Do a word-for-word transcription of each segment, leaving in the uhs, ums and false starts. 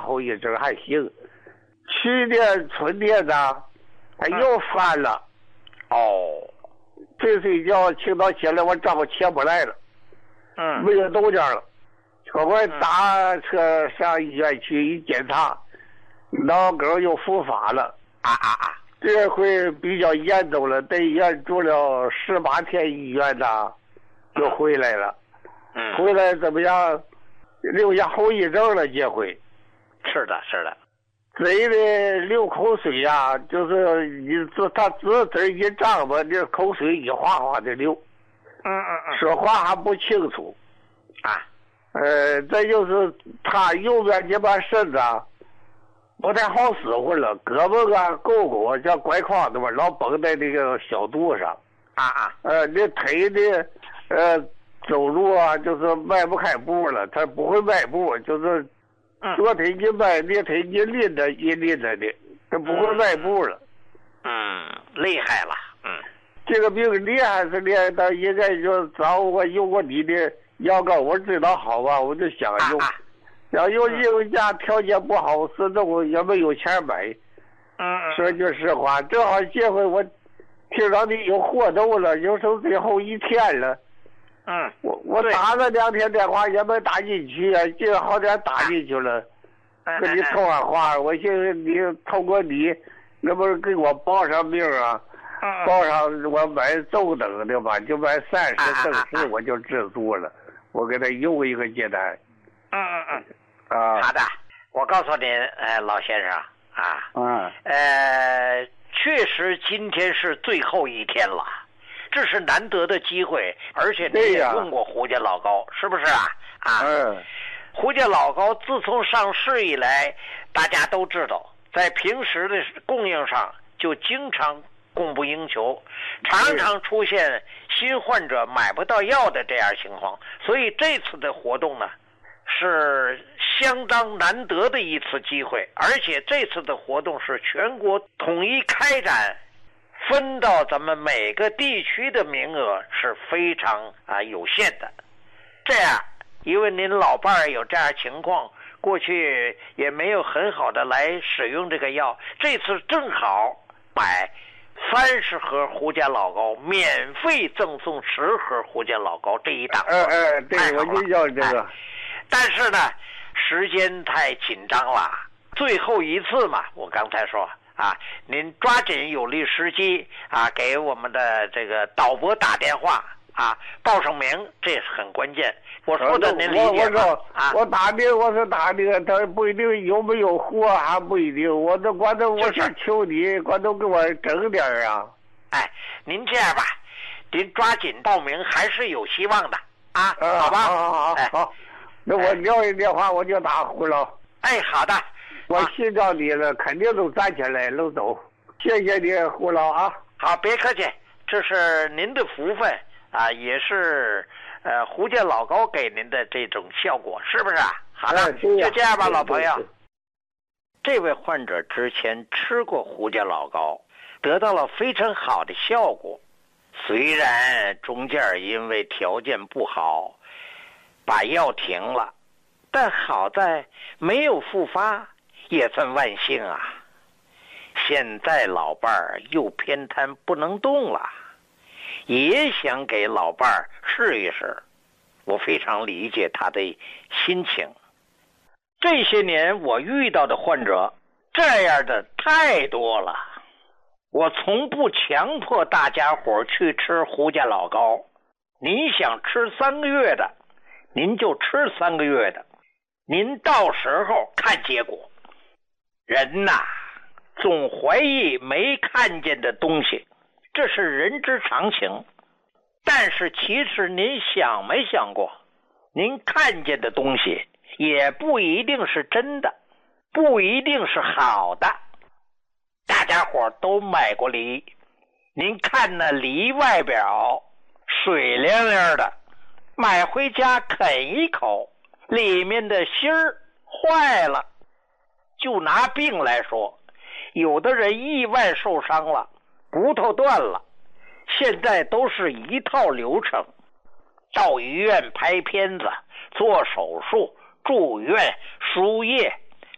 后遗症还行。去年春天呢，他又犯了。 嗯、哦， 睡睡觉醒到起来，我丈夫起不来了， 嗯， 没有动静了。可我打车上医院去一检查，脑梗又复发了。 啊啊啊！ 这回比较严重了，在医院住了十八天医院呐，就回来了。 嗯， 回来怎么样？留下后遗症了，这回。 是的，是的。 嘴里流口水呀、啊，就是你这他只嘴一张吧，这口水一哗哗的流。 嗯嗯嗯。 说话还不清楚。 啊。 呃，再就是他右边这把身子不太好使唤了，胳膊啊、勾勾像拐筐子嘛，老绷在那个小肚上。 啊啊。 呃，那腿的呃走路啊，就是迈不开步了，他不会迈步，就是左腿一迈，右腿一拎着一拎着的，他不会迈步了。 嗯，厉害了。嗯， 这个病厉害是厉害，但应该就找我用过你的药膏，我知道好吧，我就想用。 啊啊要有人家条件不好，是那我也没有钱买。 嗯嗯。 说句实话，正好这回我听到你有活动了，有时候最后一天了。 嗯。 我我打了两天电话也没打进去啊，今儿好点打进去了， 啊、 跟你通完话，我寻思你通过你，那不是给我报上名啊？ 嗯、 报上我买中等的吧，就买三十正十，我就知足了。我给他用一个阶段。 嗯嗯嗯。 啊， 好的，我告诉您，呃，老先生啊， 嗯， 呃，确实今天是最后一天了，这是难得的机会，而且你也用过胡家老膏，是不是啊？啊， 嗯， 胡家老膏自从上市以来，大家都知道，在平时的供应上就经常供不应求，常常出现新患者买不到药的这样情况，所以这次的活动呢，是相当难得的一次机会，而且这次的活动是全国统一开展，分到咱们每个地区的名额是非常啊有限的。这样，因为您老伴儿有这样情况，过去也没有很好的来使用这个药，这次正好买三十盒胡家老膏，免费赠送十盒胡家老膏这一档。 嗯嗯，对，我就要这个。 哎但是呢，时间太紧张了，最后一次嘛，我刚才说啊，您抓紧有利时机啊，给我们的这个导播打电话啊，报上名，这是很关键。我说的您理解吗？ 我我啊，我打的我是打的，他不一定有没有货，还不一定。我这关键我想求你，关键给我整点啊。 哎，您这样吧，您抓紧报名，还是有希望的啊， 嗯、 好吧？ 好好好，哎、好。那我撂一电话我就打胡老。 哎，好的， 我信着你了，肯定都站起来能走。谢谢你，胡老啊。 好，别客气，这是您的福分啊，也是呃胡家老膏给您的这种效果，是不是啊？好的， 嗯、 就这样吧，老朋友。这位患者之前吃过胡家老膏，得到了非常好的效果，虽然中间因为条件不好把药停了，但好在没有复发，也算万幸啊。现在老伴儿又偏瘫不能动了，也想给老伴儿试一试，我非常理解他的心情。这些年我遇到的患者这样的太多了，我从不强迫大家伙去吃胡家老膏，你想吃三个月的您就吃三个月的，您到时候看结果。人呐，总怀疑没看见的东西，这是人之常情。但是其实您想没想过，您看见的东西也不一定是真的，不一定是好的。大家伙都买过梨，您看那梨外表水亮亮的，买回家啃一口，里面的芯儿坏了。就拿病来说，有的人意外受伤了，骨头断了，现在都是一套流程，到医院拍片子、做手术、住院、输液，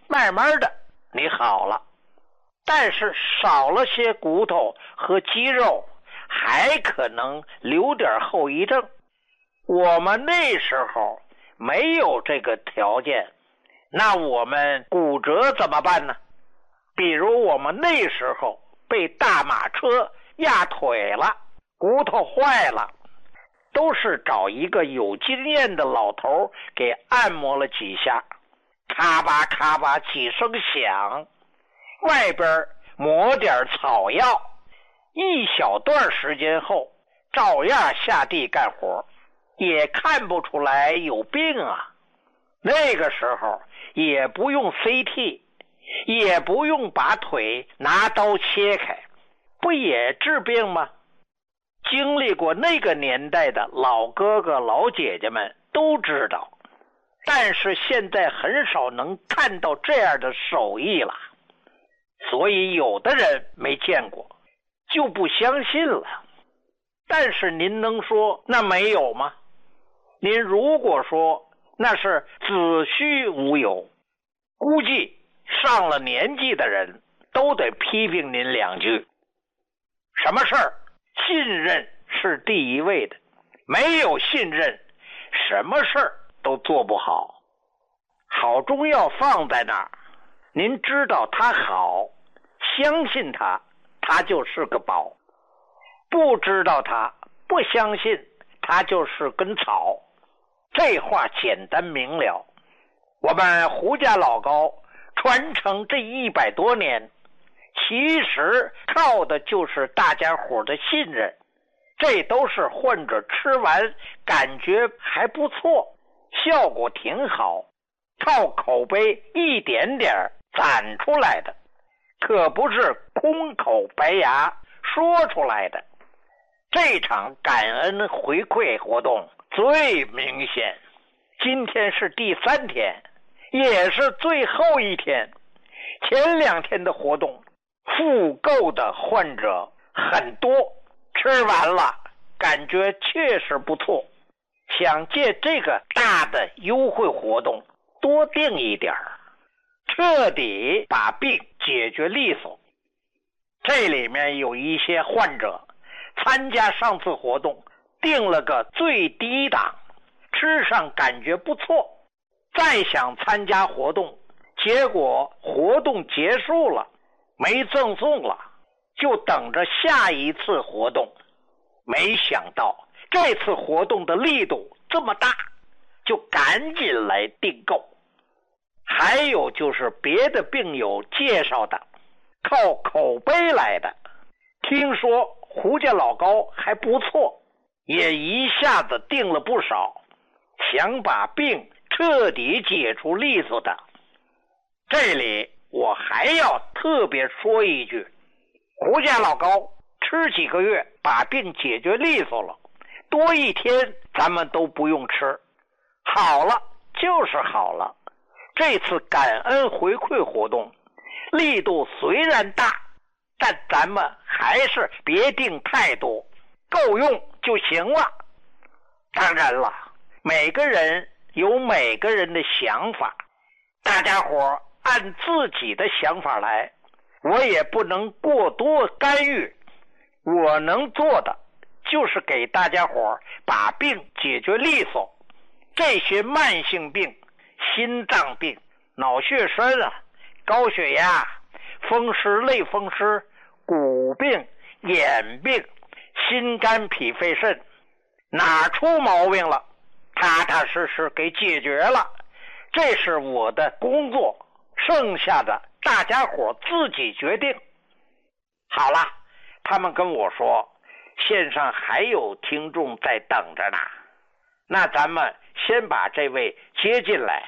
慢慢的你好了，但是少了些骨头和肌肉，还可能留点后遗症。我们那时候没有这个条件，那我们骨折怎么办呢？比如我们那时候被大马车压腿了，骨头坏了，都是找一个有经验的老头给按摩了几下，咔吧咔吧几声响，外边抹点草药，一小段时间后照样下地干活，也看不出来有病啊。那个时候也不用 C T， 也不用把腿拿刀切开，不也治病吗？经历过那个年代的老哥哥老姐姐们都知道，但是现在很少能看到这样的手艺了，所以有的人没见过就不相信了。但是您能说那没有吗？您如果说那是子虚乌有，估计上了年纪的人都得批评您两句。什么事儿信任是第一位的，没有信任什么事儿都做不好。好中药放在那儿，您知道它好，相信它，它就是个宝；不知道它，不相信，它就是根草。这话简单明了。我们胡家老高传承这一百多年，其实靠的就是大家伙的信任，这都是患者吃完感觉还不错，效果挺好，靠口碑一点点攒出来的，可不是空口白牙说出来的。这场感恩回馈活动最明显，今天是第三天，也是最后一天。前两天的活动复购的患者很多，吃完了感觉确实不错，想借这个大的优惠活动多订一点，彻底把病解决利索。这里面有一些患者参加上次活动定了个最低档，吃上感觉不错，再想参加活动，结果活动结束了，没赠送了，就等着下一次活动。没想到这次活动的力度这么大，就赶紧来订购。还有就是别的病友介绍的，靠口碑来的，听说胡家老高还不错，也一下子订了不少，想把病彻底解除利索的。这里我还要特别说一句，胡家老高吃几个月把病解决利索了，多一天咱们都不用吃，好了就是好了。这次感恩回馈活动力度虽然大，但咱们还是别订太多，够用就行了。当然了，每个人有每个人的想法，大家伙按自己的想法来，我也不能过多干预。我能做的就是给大家伙把病解决利索。这些慢性病，心脏病、脑血栓啊、高血压、风湿类风湿、骨病、眼病、心肝脾肺肾，哪出毛病了，踏踏实实给解决了，这是我的工作，剩下的大家伙自己决定。好了，他们跟我说线上还有听众在等着呢，那咱们先把这位接进来。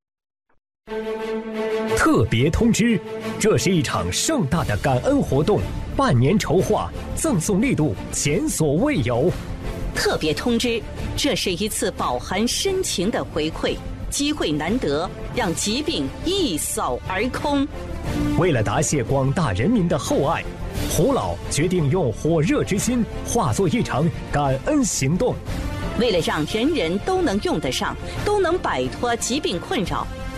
特别通知，这是一场盛大的感恩活动，半年筹划，赠送力度前所未有。 特别通知，这是一次饱含深情的回馈，机会难得，让疾病一扫而空。 为了答谢广大人民的厚爱，胡老决定用火热之心化作一场感恩行动。 为了让人人都能用得上，都能摆脱疾病困扰，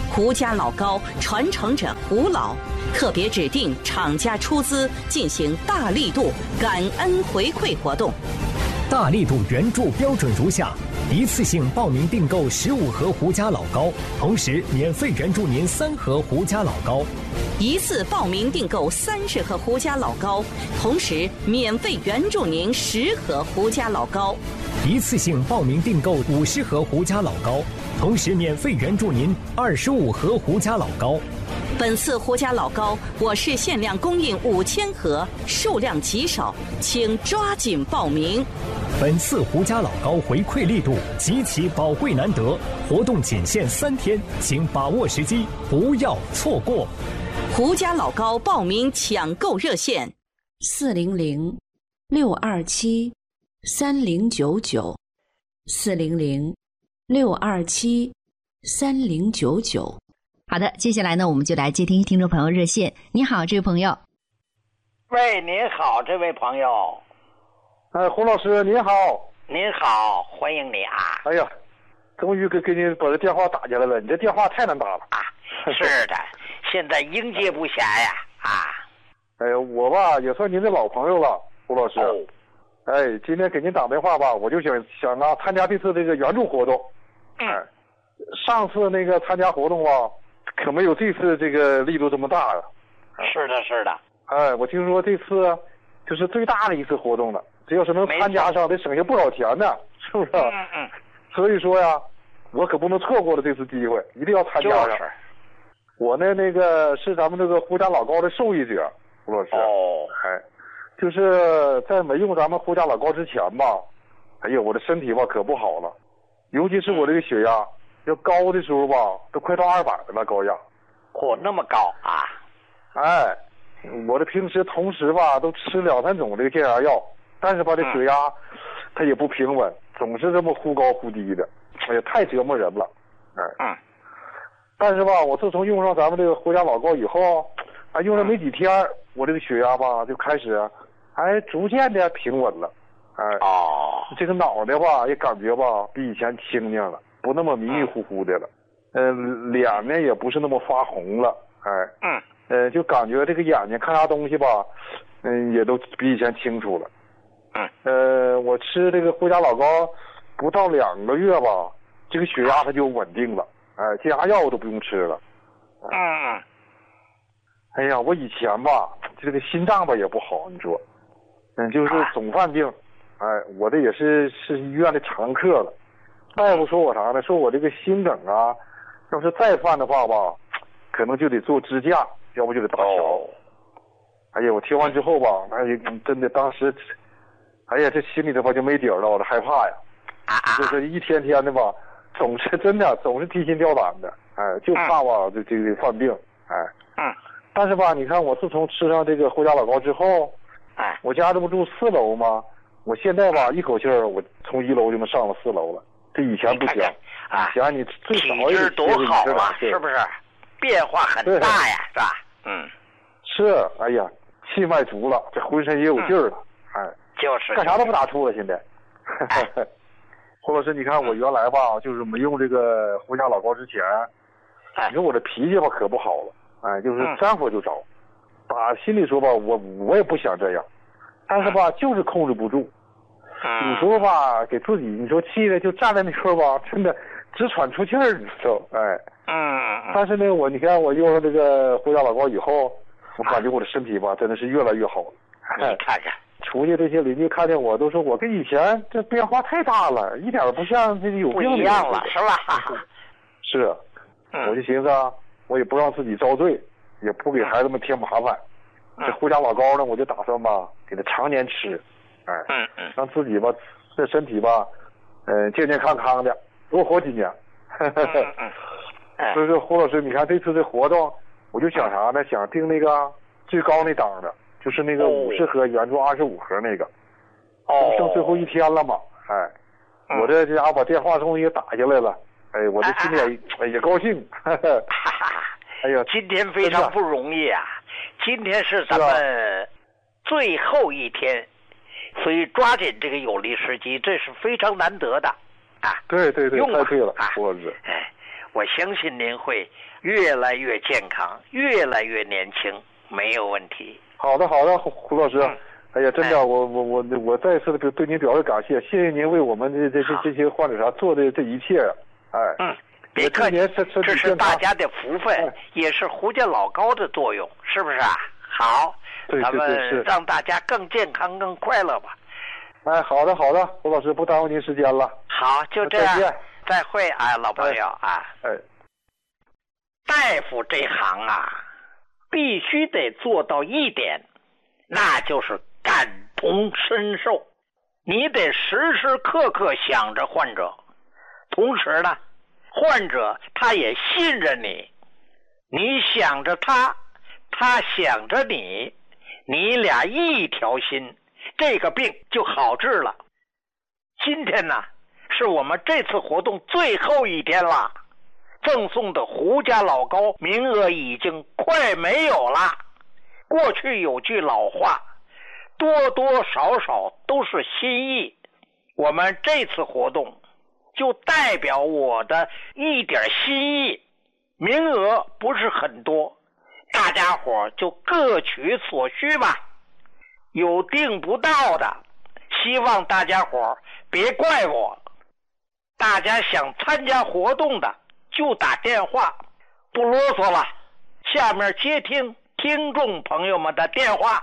胡家老高传承者胡老，特别指定厂家出资进行大力度感恩回馈活动。 大力度援助标准如下：一次性报名订购十五盒胡家老高，同时免费援助您三盒胡家老高； 一次报名订购三十盒胡家老高，同时免费援助您十盒胡家老高； 一次性报名订购五十盒胡家老高，同时免费援助您二十五盒胡家老高。 本次胡家老高我市限量供应五千盒，数量极少，请抓紧报名。 本次胡家老高回馈力度极其宝贵难得，活动仅限三天，请把握时机，不要错过。 胡家老高报名抢购热线： 四零零六二七三零九九，四零零六二七三零九九。 好的，接下来呢，我们就来接听听众朋友热线。你好，这位朋友。 喂，您好，这位朋友。 哎，胡老师您好。 您好，欢迎你啊。 哎呀，终于给给你把这电话打进来了，你这电话太难打了啊。是的，现在应接不暇呀啊。 哎呀，我吧也算您的老朋友了，胡老师。哦。哎，今天给您打电话吧，我就想想啊参加这次这个援助活动。 嗯。 哎，上次那个参加活动吧，可没有这次这个力度这么大呀。 是的，是的。 哎，我听说这次就是最大的一次活动了。只要是能参加上，得省下不少钱呢，是不是？ 嗯嗯。 所以说呀，我可不能错过了这次机会，一定要参加上。 就是。 我呢，那个是咱们这个胡家老高的受益者，胡老师。 哦。 哎，就是在没用咱们胡家老高之前吧，哎呀，我的身体吧可不好了，尤其是我这个血压要高的时候吧，都快到二百了，高压。 嚯，那么高啊！ 哎，我这平时同时吧都吃两三种这个降压药。但是吧，这血压它也不平稳，总是这么忽高忽低的，哎呀，太折磨人了，哎。 嗯。 但是吧，我自从用上咱们这个胡家老高以后，哎，用了没几天，我这个血压吧就开始，哎，逐渐的平稳了，哎。 哦。 这个脑袋吧也感觉吧比以前清静了，不那么迷迷糊糊的了，嗯、呃，脸呢也不是那么发红了，哎。 嗯。 呃，就感觉这个眼睛看啥东西吧，嗯，也都比以前清楚了。 嗯， 呃，我吃这个胡家老高不到两个月吧，这个血压它就稳定了，哎，降压药都不用吃了。 嗯， 哎呀，我以前吧，这个心脏吧也不好，你说，嗯，就是总犯病，哎，我这也是是医院的常客了。大夫说我啥呢？说我这个心梗啊，要是再犯的话吧，可能就得做支架，要不就得搭桥。哦、哎呀，我听完之后吧，哎呀，真的当时。哎呀，这心里头吧就没底儿了，我这害怕呀，就是一天天的吧，总是真的总是提心吊胆的，哎，就怕吧这这个犯病，哎， 嗯， 但是吧，你看我自从吃上这个胡家老高之后， 哎， 我家这不住四楼吗？我现在吧一口气儿我从一楼就能上了四楼了，这以前不行， 啊， 以前你最少也得多好啊，是不是？变化很大呀，是吧？嗯， 是，哎呀，气脉足了，这浑身也有劲儿了，哎。 就是干啥都不打怵了，现在。哎、胡老师，你看我原来吧，就是没用这个胡家老高之前， 哎、 你说我这脾气吧可不好了，哎，就是沾火就着。打心里说吧，我我也不想这样，但是吧，就是控制不住。 嗯、 有时候吧，给自己你说气的就站在那块吧，真的直喘出气儿，你知道？哎。 嗯。 但是呢，我你看我用上这个胡家老高以后，我感觉我的身体吧真的是越来越好了。 你看看。 出去这些邻居看见我都说我跟以前这变化太大了，一点不像这有病不一样了，是吧？ 是， 嗯、 我就寻思啊，我也不让自己遭罪，也不给孩子们添麻烦。 嗯、 这胡家老高呢，我就打算吧，给他常年吃，哎， 嗯嗯， 让自己吧这身体吧，嗯、呃，健健康康的，多活几年。 嗯嗯哎、所以说，胡老师，你看这次这活动，我就想啥呢？想定那个最高那档的。就是那个五十盒援助二十五盒那个， 哦， 剩最后一天了嘛，哎，嗯、我这家伙把电话终于也打下来了，哎，我这心里也、哎、也高兴，哈哈，哎呀， 今天非常不容易啊，今天是咱们最后一天，所以抓紧这个有利时机，这是非常难得的啊。 对对对，太对了， 啊， 我是。 哎， 我相信您会越来越健康，越来越年轻，没有问题。 好的，好的，胡胡老师。嗯，哎呀，真的，哎、我我我我再次的对您表示感谢，谢谢您为我们这这这这些患者啥做的这一切。哎， 嗯，别客气，这是大家的福分，哎、也是胡家老高的作用，是不是啊？好， 对对对， 咱们让大家更健康、更快乐吧。 哎，好的好的，胡老师不耽误您时间了。 好，就这样，再, 再会啊，老朋友啊。 哎， 大夫这行啊，必须得做到一点，那就是感同身受。你得时时刻刻想着患者，同时呢，患者他也信任你，你想着他，他想着你，你俩一条心，这个病就好治了。今天呢，是我们这次活动最后一天了，赠送的胡家老高名额已经快没有了。过去有句老话，多多少少都是心意，我们这次活动就代表我的一点心意，名额不是很多，大家伙就各取所需吧。有订不到的，希望大家伙别怪我。大家想参加活动的就打电话，不啰嗦了，下面接听听众朋友们的电话。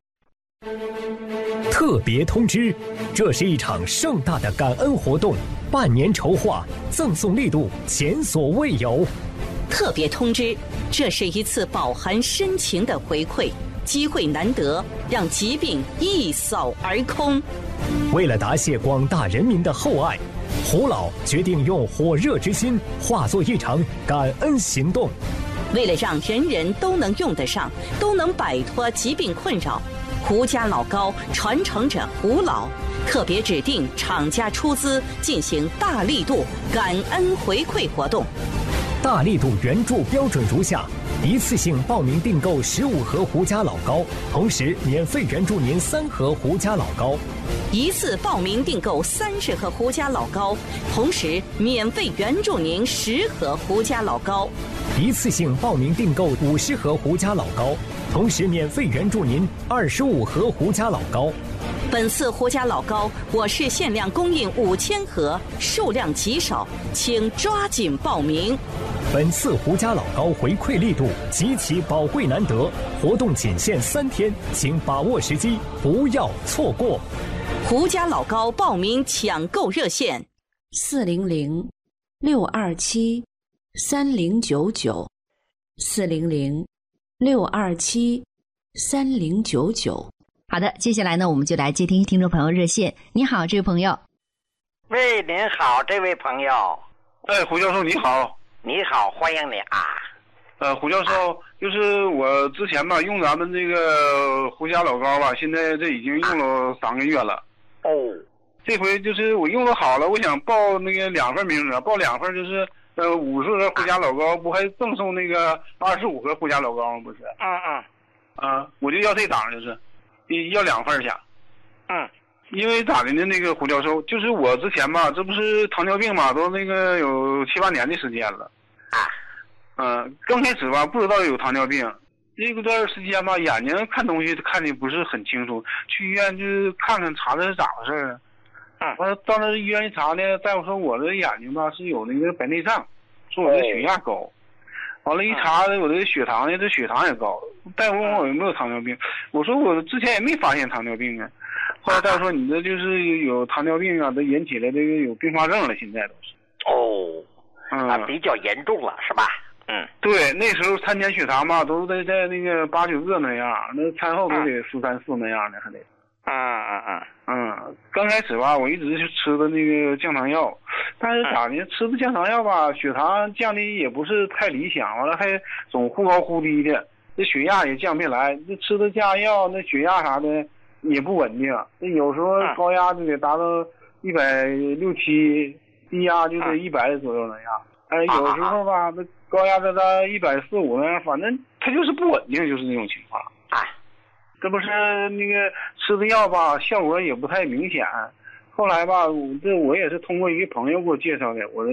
特别通知，这是一场盛大的感恩活动，半年筹划，赠送力度前所未有。 特别通知，这是一次饱含深情的回馈，机会难得，让疾病一扫而空。 为了答谢广大人民的厚爱，胡老决定用火热之心化作一场感恩行动。 为了让人人都能用得上，都能摆脱疾病困扰，胡家老高传承者胡老特别指定厂家出资进行大力度感恩回馈活动。 大力度援助标准如下：一次性报名订购十五盒胡家老高，同时免费援助您三盒胡家老高； 一次报名订购三十盒胡家老高，同时免费援助您十盒胡家老高； 一次性报名订购五十盒胡家老高，同时免费援助您二十五盒胡家老高。 本次胡家老高我市限量供应五千盒，数量极少，请抓紧报名。 本次胡家老高回馈力度极其宝贵难得，活动仅限三天，请把握时机，不要错过。 胡家老高报名抢购热线： 四零零六二七三零九九，四零零六二七三零九九。 好的，接下来呢，我们就来接听听众朋友热线。你好，这位朋友。 喂，您好，这位朋友。 哎，胡教授你好。 你好，欢迎你啊。 呃，胡教授，啊、就是我之前吧用咱们这个胡家老高吧，现在这已经用了三个月了。 哦。 这回就是我用的好了，我想报那个两份名额，报两份就是呃五十盒胡家老高，不还赠送那个二十五盒胡家老高吗？不是？ 嗯嗯。 啊，我就要这档，就是要两份去。 嗯。 因为咋的呢？那个胡教授，就是我之前吧，这不是糖尿病嘛，都那个有七八年的时间了。 啊。 嗯、呃，刚开始吧，不知道有糖尿病，这个段时间吧，眼睛看东西看的不是很清楚，去医院就是看看查查是咋回事啊。 嗯。 完了到那医院一查呢，大夫说我的眼睛吧是有那个白内障，说我的血压高。哦、完了，一查我的血糖呢，这血糖也高。大夫问我有没有糖尿病，我说我之前也没发现糖尿病啊。后来大夫说你这就是有糖尿病啊，都引起了这个有并发症了，现在都是。 哦， 嗯， 啊，比较严重了是吧？嗯， 对，那时候餐前血糖嘛，都是在在那个八九个那样，那餐后都得四三四那样的，还得。 嗯嗯嗯嗯，刚开始吧，我一直是吃的那个降糖药，但是咋的，吃的降糖药吧，血糖降的也不是太理想，完了还总忽高忽低的，这血压也降不下来，这吃的降压药那血压啥的也不稳定，那有时候高压就得达到一百六七，低压就得一百左右那样。哎，有时候吧，那高压在到一百四五那样，反正它就是不稳定，就是那种情况。 啊， 这不是那个吃的药吧，效果也不太明显。后来吧，我这我也是通过一个朋友给我介绍的，我的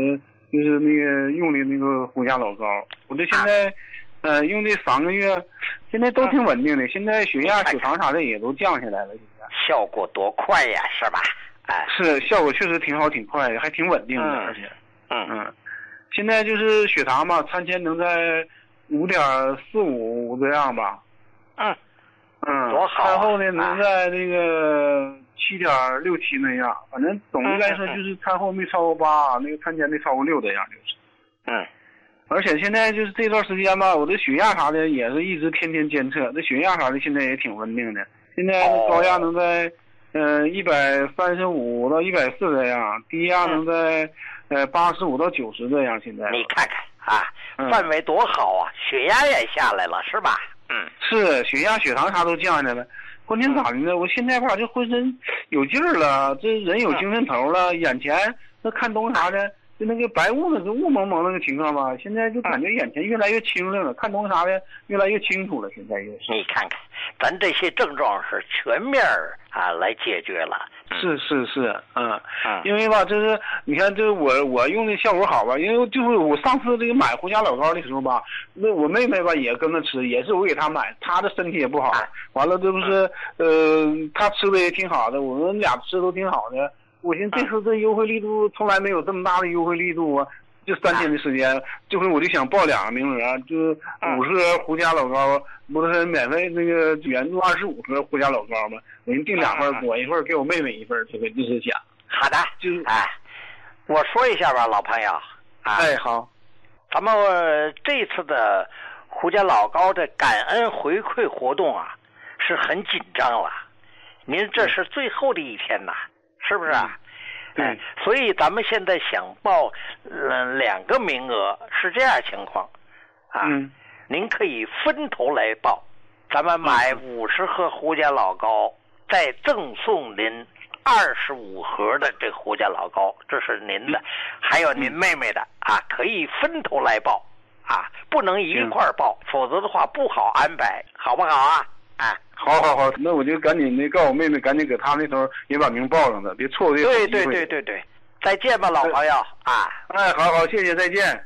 就是那个用的那个胡家老膏，我这现在。啊呃，用这三个月，现在都挺稳定的。现在血压、血糖啥的也都降下来了。现在效果多快呀，是吧？哎， 是效果确实挺好，挺快的，还挺稳定的， 嗯、 而且， 嗯嗯，现在就是血糖嘛，餐前能在五点四五这样吧。 嗯嗯， 多好、啊。 餐后呢能在那个七点六七那样，反正总的来说就是餐后没超过八，那个餐前没超过六这样就是。 嗯。 而且现在就是这段时间吧，我的血压啥的也是一直天天监测，这血压啥的现在也挺稳定的。现在高压能在，呃一百三十五到一百四这样，低压能在，呃八十五到九十这样。现在你看看啊，嗯、范围多好啊，血压也下来了，是吧？嗯， 是血压、血糖啥都降下来了。关键咋的呢？我现在吧，就浑身有劲儿了，这人有精神头了，嗯、眼前那看东西啥的。就那个白雾那个雾蒙蒙那个情况吧，现在就感觉眼前越来越清亮了，看东西啥的越来越清楚了。现在也是。 你看看，咱这些症状是全面啊来解决了。 嗯、是是是，嗯， 嗯因为吧，就是你看，这我我用的效果好吧，因为就是我上次这个买胡家老膏的时候吧，那我妹妹吧也跟着吃，也是我给她买，她的身体也不好，啊、完了这不是呃，她吃的也挺好的，我们俩吃都挺好的。我寻思这次这优惠力度从来没有这么大的优惠力度啊！就三天的时间，这回我就想报两个名额，就五十盒胡家老膏，不是免费那个援助二十五盒胡家老膏吗？我先订两份，我一份给我妹妹一份，这个就是想。 好的， 就是哎，我说一下吧，老朋友。啊、 哎，好， 咱们、呃、这次的胡家老膏的感恩回馈活动啊，是很紧张了。您这是最后的一天呐。是不是啊？ 对、 嗯，所以咱们现在想报呃两个名额是这样情况，啊， 嗯， 您可以分头来报，咱们买五十盒胡家老膏，再赠送您二十五盒的这胡家老膏，这是您的，还有您妹妹的啊，可以分头来报啊，不能一块儿报，否则的话不好安排，好不好啊？哎， 好好好，那我就赶紧那告诉我妹妹，赶紧给她那头也把名报上了，别错过这个机会。 对对对对对，再见吧，老朋友啊！ 哎，好好，谢谢，再见。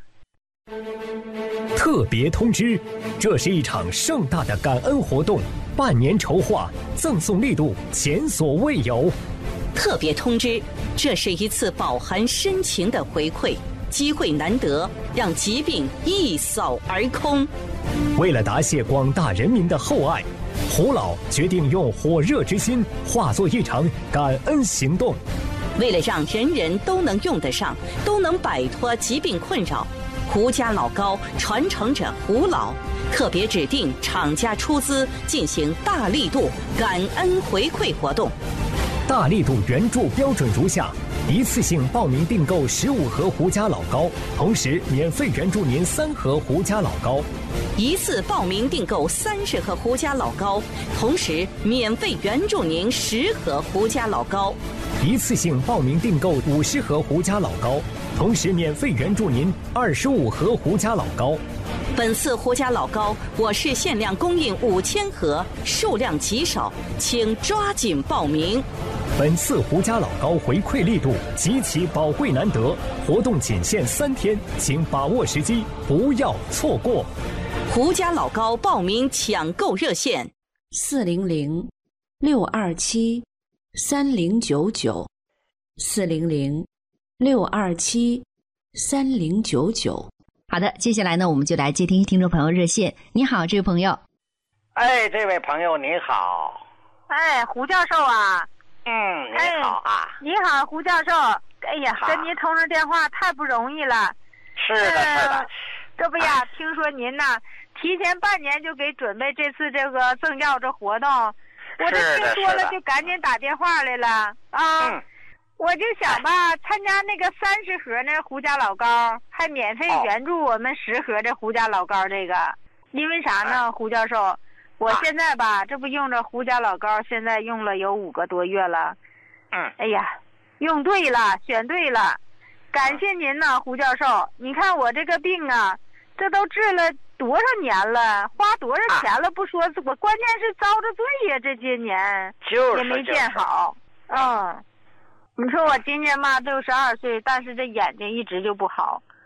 特别通知，这是一场盛大的感恩活动，半年筹划，赠送力度前所未有。 特别通知，这是一次饱含深情的回馈，机会难得，让疾病一扫而空。 为了答谢广大人民的厚爱，胡老决定用火热之心化作一场感恩行动。 为了让人人都能用得上，都能摆脱疾病困扰，胡家老膏传承者胡老特别指定厂家出资进行大力度感恩回馈活动。 大力度援助标准如下：一次性报名订购十五盒胡家老膏，同时免费援助您三盒胡家老膏； 一次报名订购三十盒胡家老膏，同时免费援助您十盒胡家老膏； 一次性报名订购五十盒胡家老膏，同时免费援助您二十五盒胡家老膏。 本次胡家老膏我市限量供应五千盒，数量极少，请抓紧报名。 本次胡家老膏回馈力度极其宝贵难得，活动仅限三天，请把握时机，不要错过。 胡家老膏报名抢购热线： 四零零六二七三零九九，四零零六二七三零九九。 好的，接下来呢，我们就来接听听众朋友热线。你好，这位朋友。 哎，这位朋友您好。 哎，胡教授啊。 嗯，你好啊。 哎、你好，胡教授。哎呀，跟您通上电话太不容易了。 是的，是的。 呃、这不呀，听说您呢，提前半年就给准备这次这个赠药这活动，我这听说了就赶紧打电话来了啊。 嗯。 我就想吧，参加那个三十盒那胡家老膏，还免费援助我们十盒这胡家老膏这个。因为啥呢，胡教授？我现在吧，这不用着胡家老膏，现在用了有五个多月了。 嗯。 哎呀，用对了，选对了，感谢您呢，胡教授。你看我这个病啊，这都治了多少年了，花多少钱了不说，我关键是遭着罪呀，这些年也没见好。嗯。你说我今年嘛六十二岁，但是这眼睛一直就不好，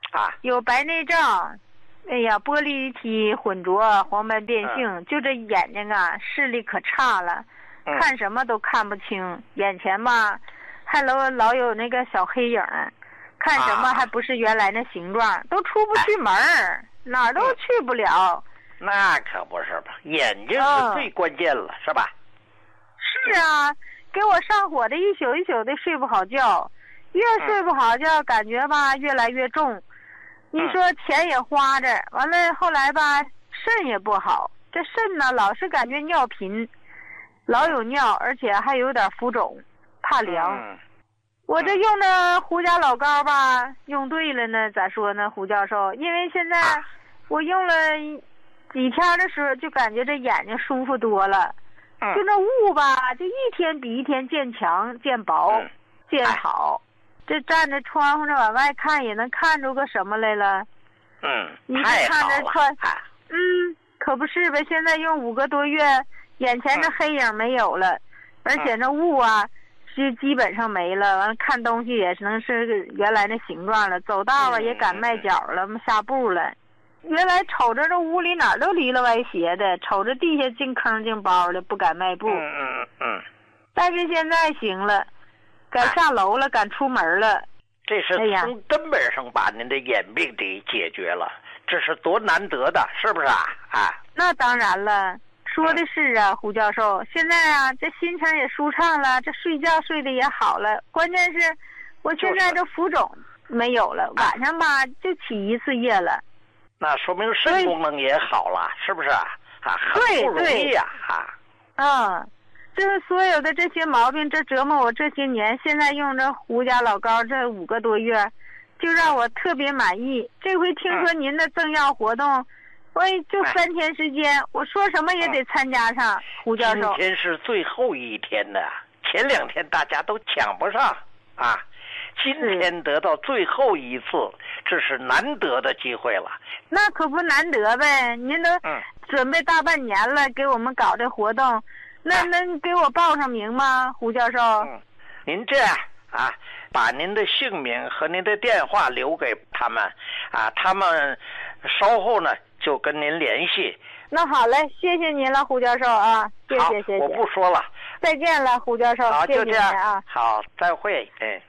啊， 有白内障，哎呀，玻璃体混浊，黄斑变性， 嗯、 就这眼睛啊，视力可差了， 嗯、 看什么都看不清，眼前吧，还老老有那个小黑影，看什么还不是原来那形状，啊、都出不去门儿，哪儿都去不了。 那可不是吧？眼睛是最关键了，嗯、是吧？ 是啊，给我上火的一宿一宿的睡不好觉，越睡不好觉，感觉吧越来越重。你说钱也花着，完了后来吧肾也不好，这肾呢老是感觉尿频，老有尿，而且还有点浮肿，怕凉。 嗯、 我这用的胡家老膏吧，用对了呢，咋说呢，胡教授？因为现在我用了几天的时候，就感觉这眼睛舒服多了。 嗯、 就那雾吧，就一天比一天渐强、渐薄、 嗯、 渐好。这站在窗户上往外看，也能看出个什么来了。 嗯， 你这看着穿， 啊、 嗯，可不是呗。现在用五个多月，眼前这黑影没有了，嗯、而且那雾啊，是基本上没了。完了看东西也是能是原来那形状了，走道啊、嗯、也敢迈脚了，下步了。原来瞅着这屋里哪儿都离了歪斜的，瞅着地下进坑进包的，不敢迈步。 嗯嗯嗯。 但是现在行了，敢下楼了，敢出门了。 这是从根本上把您的眼病给解决了，这是多难得的，是不是啊？啊。 那当然了，说的是啊，胡教授。现在啊，这心情也舒畅了，这睡觉睡得也好了。关键是，我现在这浮肿没有了，晚上吧就起一次夜了。 那说明肾功能也好了，是不是啊？啊，很不容易呀！啊， 嗯，就是所有的这些毛病，这折磨我这些年，现在用这胡家老膏这五个多月，就让我特别满意。这回听说您的赠药活动，嗯、我就三天时间，我说什么也得参加上。嗯、胡教授， 今天是最后一天的，前两天大家都抢不上啊。今天得到最后一次，这是难得的机会了。 那可不难得呗！您都准备大半年了，给我们搞这活动，那能给我报上名吗，胡教授？ 嗯，您这样啊，把您的姓名和您的电话留给他们啊，他们稍后呢就跟您联系。 那好嘞，谢谢您了，胡教授啊，谢谢谢谢。 我不说了， 再见了，胡教授。 好， 谢谢您就这样啊。 好，再会，哎。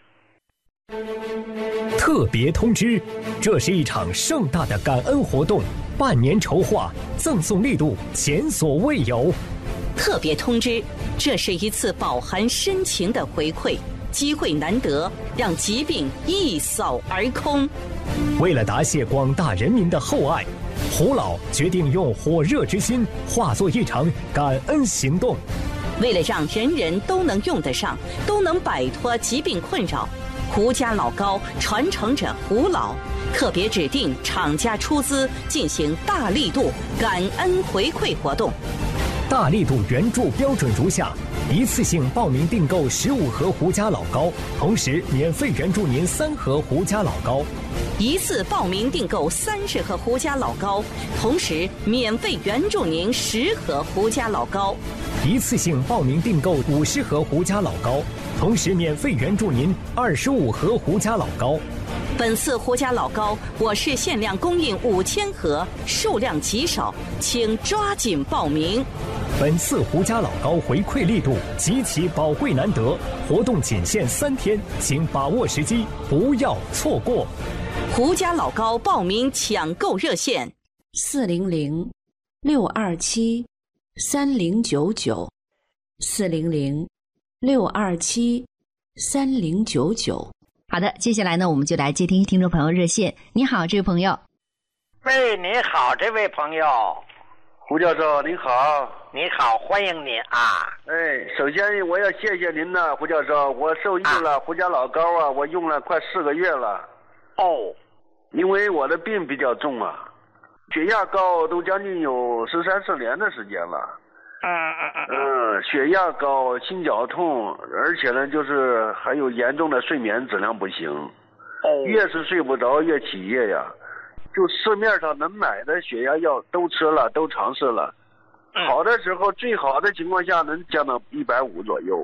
特别通知，这是一场盛大的感恩活动，半年筹划，赠送力度前所未有。 特别通知，这是一次饱含深情的回馈，机会难得，让疾病一扫而空。 为了答谢广大人民的厚爱，胡老决定用火热之心化作一场感恩行动。 为了让人人都能用得上，都能摆脱疾病困扰，胡家老膏传承者胡老特别指定厂家出资进行大力度感恩回馈活动。 大力度援助标准如下：一次性报名订购十五盒胡家老膏，同时免费援助您三盒胡家老膏； 一次报名订购三十盒胡家老膏，同时免费援助您十盒胡家老膏； 一次性报名订购五十盒胡家老膏，同时免费援助您二十五盒胡家老膏。 本次胡家老膏我市限量供应五千盒，数量极少，请抓紧报名。 本次胡家老膏回馈力度极其宝贵难得，活动仅限三天，请把握时机，不要错过。 胡家老膏报名抢购热线： 四零零六二七三零九九，四零零六二七三零九九。 好的，接下来呢，我们就来接听听众朋友热线。你好，这位朋友。 喂，你好，这位朋友。 胡教授您好。 你好，欢迎您啊。 哎，首先我要谢谢您呢，胡教授，我受益了、啊、胡家老膏啊，我用了快四个月了。 哦。 因为我的病比较重啊，血压高都将近有十三四年的时间了。 嗯嗯嗯嗯，血压高，心绞痛，而且呢，就是还有严重的睡眠质量不行。 哦。 越是睡不着，越起夜呀。就市面上能买的血压药都吃了，都尝试了。 嗯、 好的时候，最好的情况下能降到一百五左右。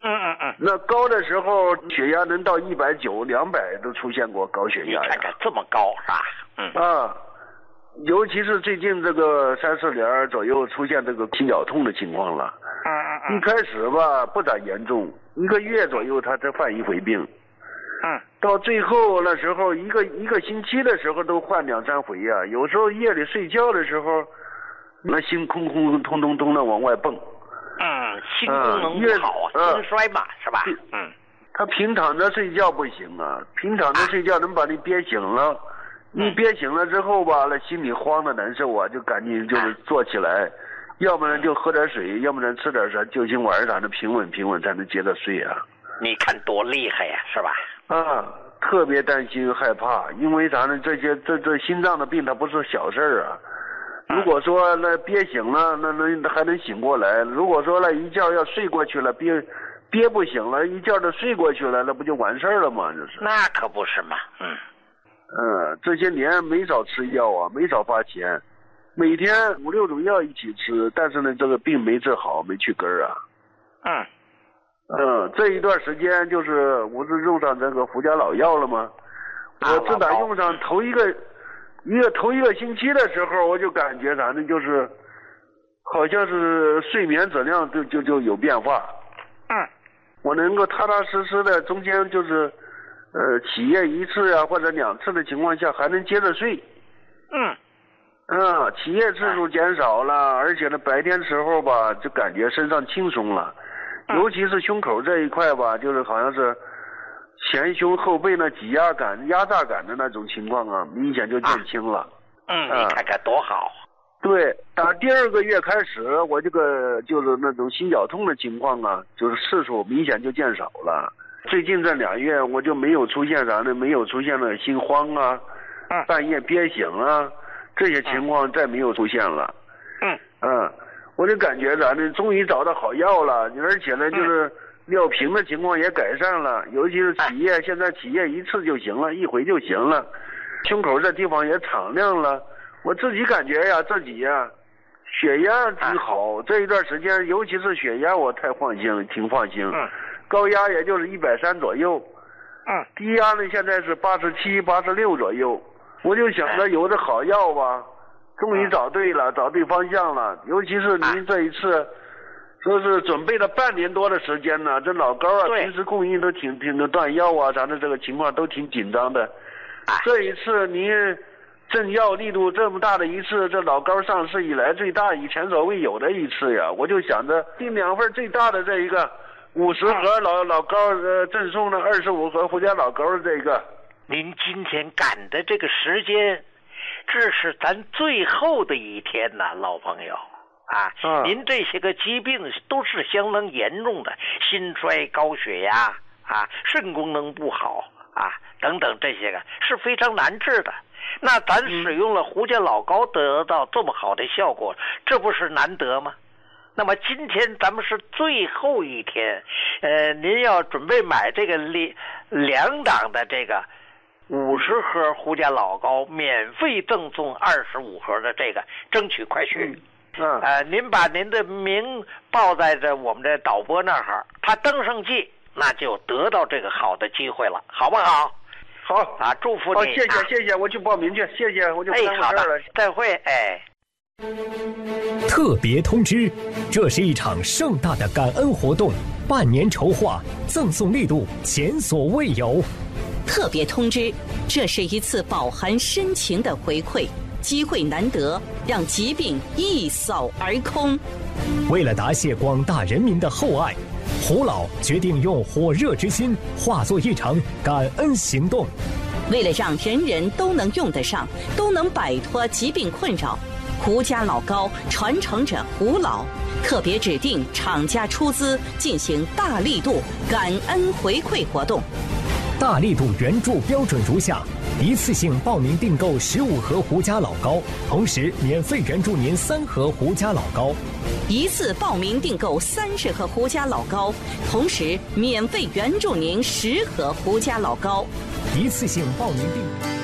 嗯嗯嗯。 那高的时候血压能到一百九、两百都出现过高血压呀。 你看看这么高是吧？嗯。 啊，尤其是最近这个三四年左右出现这个心绞痛的情况了。 嗯嗯嗯。 一开始吧不咋严重，一个月左右他才犯一回病。 嗯。 到最后那时候一个一个星期的时候都换两三回呀、啊，有时候夜里睡觉的时候，那心空空通通通的往外蹦。 嗯，心功能不好啊， 嗯、 心衰嘛，是吧？嗯。 他平躺着睡觉不行啊，平躺着睡觉能把你憋醒了，你、嗯、憋醒了之后吧，那心里慌的难受啊，就赶紧就是坐起来，要不然就喝点水，要不然吃点啥救心丸啥的平稳平稳才能接着睡啊。 你看多厉害呀、啊，是吧？ 啊，特别担心害怕，因为啥呢？这些这这心脏的病它不是小事儿啊。如果说那憋醒了，那那还能醒过来；如果说那一觉要睡过去了，憋憋不醒了，一觉就睡过去了，那不就完事儿了吗？这是。 那可不是嘛，嗯。 嗯，这些年没少吃药啊，没少花钱，每天五六种药一起吃，但是呢，这个病没治好，没去根儿啊。 嗯。 嗯，这一段时间就是我是用上这个福家老药了吗？ 啊、 我自打用上头一个。一个头一个星期的时候，我就感觉啥呢，就是好像是睡眠质量就就就有变化。 嗯。 我能够踏踏实实的，中间就是呃起夜一次呀、啊、或者两次的情况下还能接着睡。 嗯。 嗯，起夜次数减少了，而且呢白天时候吧就感觉身上轻松了， 嗯、 尤其是胸口这一块吧，就是好像是。前胸后背那挤压感、压榨感的那种情况啊，明显就减轻了。 啊、嗯，你看看多好。 对，打第二个月开始，我这个就是那种心绞痛的情况啊，就是次数明显就减少了。最近这俩月我就没有出现啥呢？没有出现了心慌啊， 嗯、 半夜憋醒啊，这些情况再没有出现了。 嗯。 嗯，我就感觉啥呢？终于找到好药了，而且呢，就是。 嗯尿频的情况也改善了，尤其是起夜，现在起夜一次就行了，一回就行了。胸口这地方也敞亮了，我自己感觉呀，自己呀，血压挺好。这一段时间，尤其是血压，我太放心，挺放心。 嗯。 高压也就是一百三左右。 嗯。 低压呢，现在是八十七、八十六左右。我就想着有这好药吧，终于找对了，找对方向了。尤其是您这一次。说是准备了半年多的时间呢，这老高啊，平时供应都挺挺的断药啊，咱的这个情况都挺紧张的。 啊、 这一次您赠药力度这么大的一次，这老高上市以来最大、以前所未有的一次呀！我就想着订两份最大的这一个五十盒老老高呃赠送了二十五盒胡家老高的这个。 您今天赶的这个时间，这是咱最后的一天呐，老朋友。啊， 嗯、 您这些个疾病都是相当严重的，心衰、高血压啊，肾功能不好啊，等等这些个是非常难治的。那咱使用了胡家老高得到这么好的效果，这不是难得吗？那么今天咱们是最后一天，呃，您要准备买这个两两档的这个五十盒胡家老高，免费赠送二十五盒的这个，争取快去。 嗯嗯， 呃，您把您的名报在这我们这导播那儿，他登上记，那就得到这个好的机会了，好不好？ 好啊，祝福你。 好，谢谢、啊、谢谢，我去报名去，谢谢，我就不耽误事了。 再会，哎。 特别通知，这是一场盛大的感恩活动，半年筹划，赠送力度前所未有。 特别通知，这是一次饱含深情的回馈。机会难得，让疾病一扫而空。 为了答谢广大人民的厚爱，胡老决定用火热之心化作一场感恩行动。 为了让人人都能用得上，都能摆脱疾病困扰，胡家老高传承者胡老特别指定厂家出资进行大力度感恩回馈活动。 大力度援助标准如下：一次性报名订购十五盒胡家老高，同时免费援助您三盒胡家老高； 一次报名订购三十盒胡家老高，同时免费援助您十盒胡家老高； 一次性报名订。